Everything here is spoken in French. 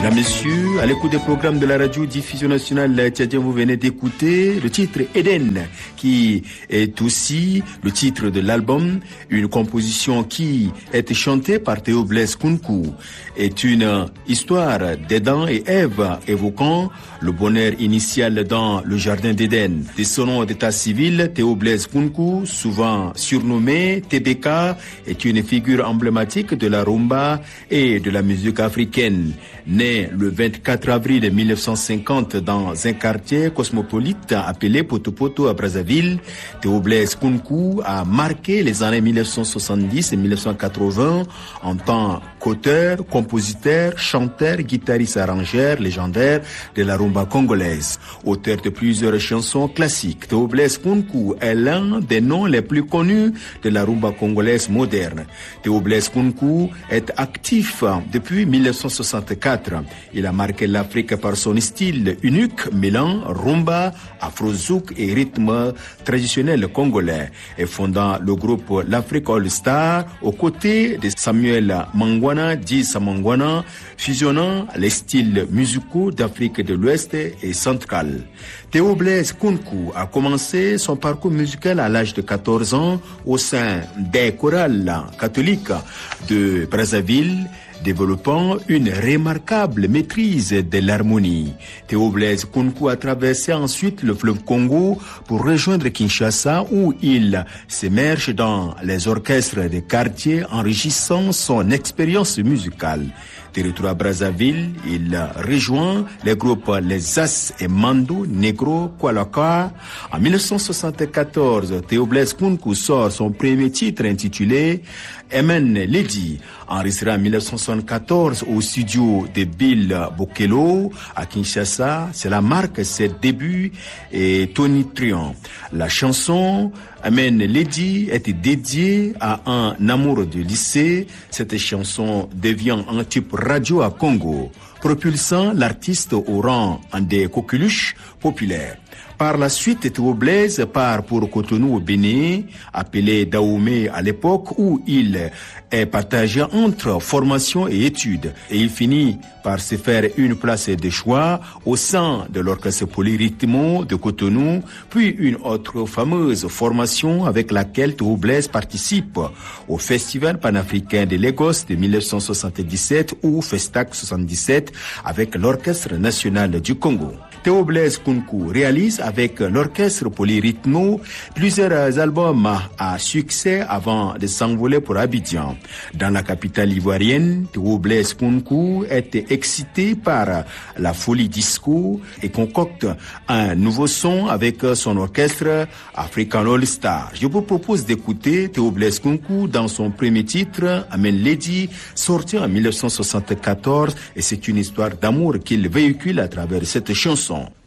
Mesdames, Messieurs, à l'écoute des programmes de la radio diffusion nationale tchadienne, vous venez d'écouter le titre Eden, qui est aussi le titre de l'album, une composition qui est chantée par Théo Blaise Kounkou, est une histoire d'Adam et Ève évoquant le bonheur initial dans le jardin d'Éden. De son nom d'état civil, Théo Blaise Kounkou, souvent surnommé TBK, est une figure emblématique de la rumba et de la musique africaine. Né le 24 avril 1950 dans un quartier cosmopolite appelé Poto-Poto à Brazzaville, Théo Blaise Kounkou a marqué les années 1970 et 1980 en tant qu'auteur, compositeur, chanteur, guitariste arrangeur légendaire de la rumba congolaise. Auteur de plusieurs chansons classiques, Théo Blaise Kounkou est l'un des noms les plus connus de la rumba congolaise moderne. Théo Blaise Kounkou est actif depuis 1964. Il a marqué l'Afrique par son style unique mêlant rumba, afro-zouk et rythme traditionnel congolais, et fondant le groupe l'Afrique All Star aux côtés de Samuel Mangwana, dit Samangwana, fusionnant les styles musicaux d'Afrique de l'Ouest et centrale. Théo Blaise Kounkou a commencé son parcours musical à l'âge de 14 ans au sein des chorales catholiques de Brazzaville, développant une remarquable maîtrise de l'harmonie. Théo Blaise Kounkou a traversé ensuite le fleuve Congo pour rejoindre Kinshasa où il s'immerge dans les orchestres des quartiers enrichissant son expérience musicale. De retour à Brazzaville, il rejoint les groupes Les As et Mando, Negro, Kwalaka. En 1974, Théo Blaise Kounkou sort son premier titre intitulé Amen Lady, enregistré en 1974 au studio de Bill Bokelo à Kinshasa. Cela marque ses débuts et Tony Trion. La chanson Amen Lady est dédiée à un amour de lycée. Cette chanson devient un type radio à Congo, propulsant l'artiste au rang des coqueluches populaires. Par la suite, Théo Blaise part pour Cotonou au Bénin, appelé Dahomey à l'époque, où il est partagé entre formation et études. Et il finit par se faire une place de choix au sein de l'orchestre polyrythmo de Cotonou, puis une autre fameuse formation avec laquelle Théo Blaise participe au Festival panafricain de Lagos de 1977 ou Festac 77 avec l'Orchestre national du Congo. Théo Blaise Kounkou réalise avec l'orchestre polyrythmo plusieurs albums à succès avant de s'envoler pour Abidjan. Dans la capitale ivoirienne, Théo Blaise Kounkou est excité par la folie disco et concocte un nouveau son avec son orchestre African All Star. Je vous propose d'écouter Théo Blaise Kounkou dans son premier titre, Amen Lady, sorti en 1974, et c'est une histoire d'amour qu'il véhicule à travers cette chanson.